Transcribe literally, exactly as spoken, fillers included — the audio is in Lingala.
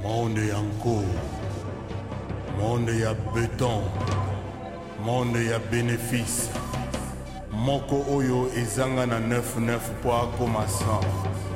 Monde ya nko, monde ya béton, monde ya bénéfice. Moko oyo ezanga na neuf neuf po akoma cent.